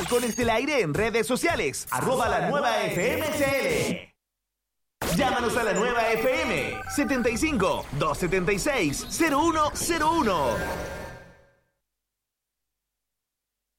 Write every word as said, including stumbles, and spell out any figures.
Halcones del Aire en redes sociales. Arroba la nueva F M C L. Llámanos a la nueva F M setenta y cinco, doscientos setenta y seis, cero uno cero uno.